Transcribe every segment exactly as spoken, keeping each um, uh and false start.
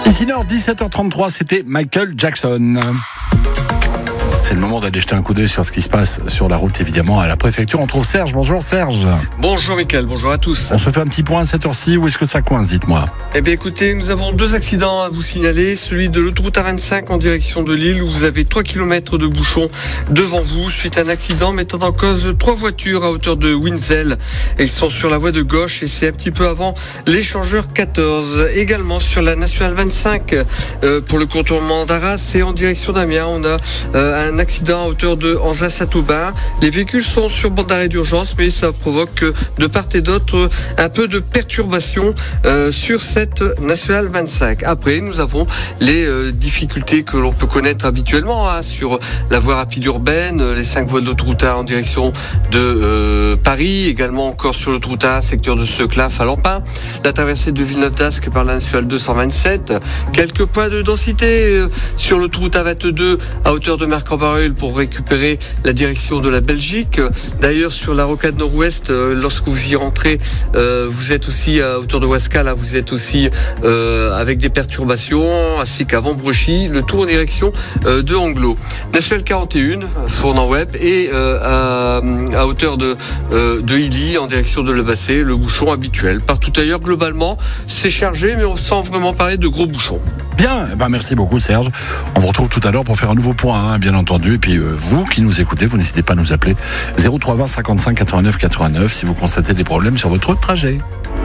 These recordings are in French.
Ici Nord, dix-sept heures trente-trois, c'était Michael Jackson. C'est le moment d'aller jeter un coup d'œil sur ce qui se passe sur la route, évidemment, à la préfecture. On trouve Serge. Bonjour Serge. Bonjour Mickaël, bonjour à tous. On se fait un petit point à cette heure-ci. Où est-ce que ça coince, dites-moi? Eh bien écoutez, nous avons deux accidents à vous signaler. Celui de l'autoroute A vingt-cinq en direction de Lille, où vous avez trois kilomètres de bouchons devant vous, suite à un accident mettant en cause trois voitures à hauteur de Winzel. Ils sont sur la voie de gauche et c'est un petit peu avant l'échangeur quatorze. Également sur la nationale vingt-cinq, euh, pour le contournement d'Arras et en direction d'Amiens, on a euh, un accident à hauteur de Anzin-Saint-Aubin. Les véhicules sont sur bande d'arrêt d'urgence, mais ça provoque de part et d'autre un peu de perturbation euh, sur cette nationale vingt-cinq. Après, nous avons les euh, difficultés que l'on peut connaître habituellement hein, sur la voie rapide urbaine, les cinq voies de l'autoroute A en direction de euh, Paris, également encore sur l'autoroute A, secteur de Seclaf à Lampin, la traversée de Villeneuve-d'Ascq par la nationale deux cent vingt-sept, quelques points de densité euh, sur l'autoroute A vingt-deux à hauteur de Marc-en-Barœul pour récupérer la direction de la Belgique. D'ailleurs, sur la rocade nord-ouest, euh, lorsque vous y rentrez, euh, vous êtes aussi à hauteur de Huasca, là, vous êtes aussi euh, avec des perturbations, ainsi qu'avant Brechy, le tout en direction euh, de Anglo. National quarante et un, Fournan-Web, et euh, à, à hauteur de, euh, de Illy, en direction de Levassé, le bouchon habituel. Partout ailleurs, globalement, c'est chargé, mais on sent vraiment parler de gros bouchons. Bien, ben merci beaucoup Serge. On vous retrouve tout à l'heure pour faire un nouveau point, hein, bien entendu. Et puis euh, vous qui nous écoutez, vous n'hésitez pas à nous appeler zéro trois vingt cinquante-cinq quatre-vingt-neuf quatre-vingt-neuf si vous constatez des problèmes sur votre trajet.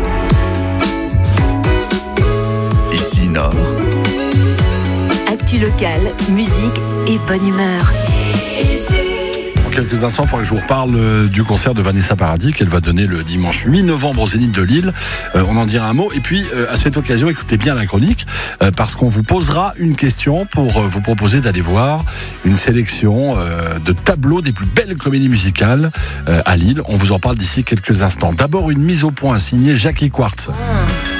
Ici Nord. Actu locale, musique et bonne humeur. Quelques instants, il faudra que je vous reparle euh, du concert de Vanessa Paradis qu'elle va donner le dimanche huit novembre au Zénith de Lille. Euh, on en dira un mot. Et puis, euh, à cette occasion, écoutez bien la chronique euh, parce qu'on vous posera une question pour euh, vous proposer d'aller voir une sélection euh, de tableaux des plus belles comédies musicales euh, à Lille. On vous en parle d'ici quelques instants. D'abord, une mise au point signée Jackie Quartz.